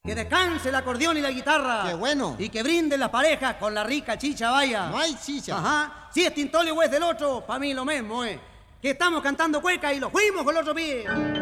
Que descanse el acordeón y la guitarra. ¡Qué bueno! Y que brinden las parejas con la rica chicha vaya. No hay chicha. Ajá. Si es Tintole o es del otro, para mí lo mismo, Que estamos cantando cueca y lo fuimos con el otro pie.